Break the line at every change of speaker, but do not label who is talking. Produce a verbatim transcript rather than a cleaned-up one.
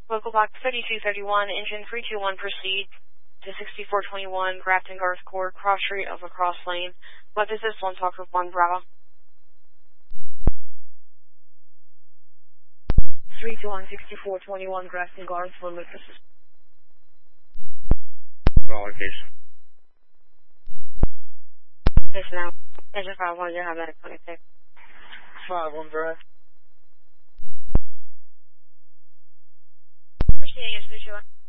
Local block thirty-two thirty-one, engine three two one, proceed to sixty-four twenty-one, Grafton Garth Court, cross street of a cross lane. What is this one? Talk with one Bravo. three two one, sixty-four twenty-one, Grafton Garth, for witnesses.
No location.
Yes, now. Engine five one, you have that twenty-six.
five one drive.
Proceeding is three two one.